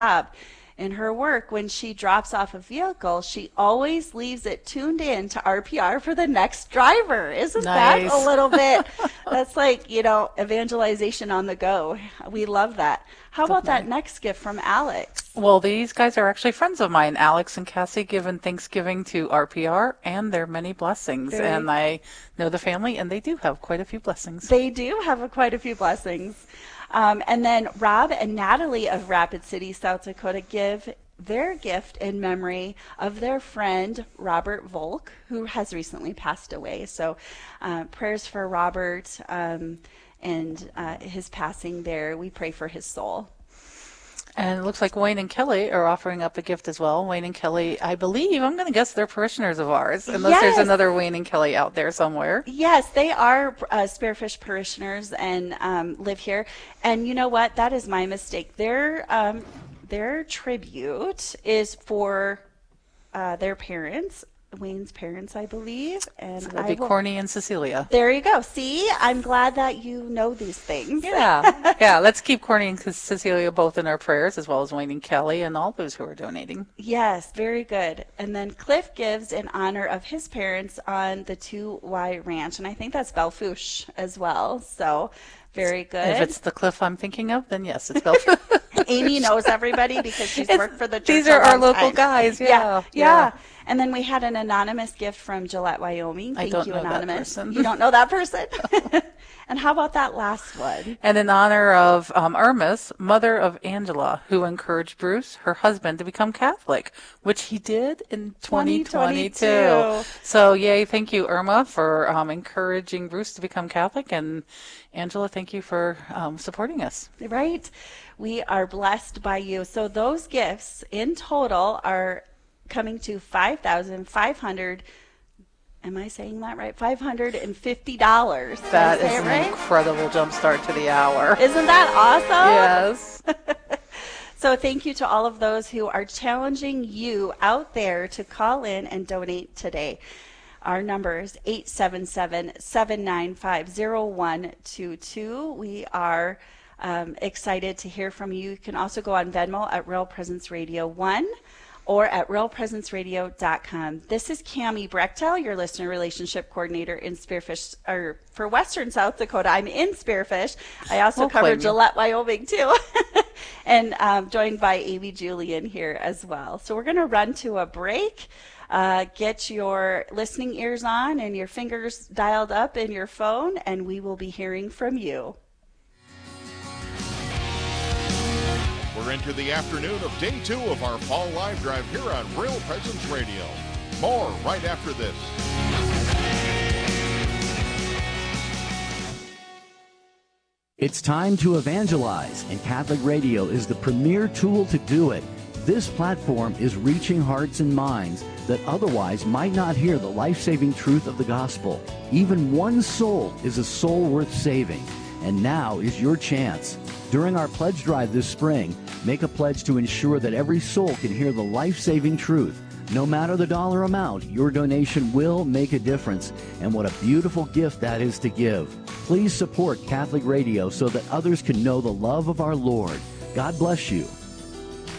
job in her work, when she drops off a vehicle, she always leaves it tuned in to RPR for the next driver. Isn't that a Nice. little bit? That's like, evangelization on the go. We love that. How about that Definitely. next gift from Alex? Well, these guys are actually friends of mine. Alex and Cassie given Thanksgiving to RPR and their many blessings. Very, And I know the family, and they do have quite a few blessings. they do have quite a few blessings. And then Rob and Natalie of Rapid City, South Dakota, give their gift in memory of their friend Robert Volk, who has recently passed away. So, prayers for Robert and his passing there. We pray for his soul. And it looks like Wayne and Kelly are offering up a gift as well. Wayne and Kelly, I believe, I'm going to guess they're parishioners of ours, unless there's Yes, another Wayne and Kelly out there somewhere. yes, they are Spearfish parishioners and live here. And you know what? That is my mistake. Their tribute is for their parents, Wayne's parents, I believe. And So that'd I be will. Corny and Cecilia. There you go. See, I'm glad that you know these things. Yeah, yeah. Let's keep Corny and Cecilia both in our prayers, as well as Wayne and Kelly and all those who are donating. Yes, very good. And then Cliff gives in honor of his parents on the 2Y Ranch, and I think that's Belfouche as well. So, very good. If it's the Cliff I'm thinking of, then yes, it's Belfast. Amy knows everybody because she's worked for the church These a are our long local time. guys. Yeah, Yeah, yeah. And then we had an anonymous gift from Gillette, Wyoming. I Thank don't you, know that anonymous. person. You don't know that person? And how about that last one? And in honor of Irma's mother of Angela, who encouraged Bruce, her husband, to become Catholic, which he did in 2022. 2022. So, yay, thank you, Irma, for encouraging Bruce to become Catholic. And Angela, thank you for supporting us. Right? We are blessed by you. So those gifts in total are coming to 5,500. Am I saying that right? $550. Did I That say is it an right? incredible jump start to the hour. Isn't that awesome? Yes. So thank you to all of those who are challenging you out there to call in and donate today. Our number is 877-795-0122. We are excited to hear from you. You can also go on Venmo at Real Presence Radio 1 or at realpresenceradio.com. This is Cammie Brechtel, your listener relationship coordinator in Spearfish, or for Western South Dakota. I'm in Spearfish. I also We'll cover claim you. Gillette, Wyoming, too. And joined by Amy Julian here as well. So we're going to run to a break. Get your listening ears on and your fingers dialed up in your phone, and we will be hearing from you. We're into the afternoon of day 2 of our fall live drive here on Real Presence Radio. More right after this. It's time to evangelize, and Catholic Radio is the premier tool to do it. This platform is reaching hearts and minds that otherwise might not hear the life-saving truth of the gospel. Even one soul is a soul worth saving, and now is your chance. During our pledge drive this spring, make a pledge to ensure that every soul can hear the life-saving truth. No matter the dollar amount, your donation will make a difference, and what a beautiful gift that is to give. Please support Catholic Radio so that others can know the love of our Lord. God bless you.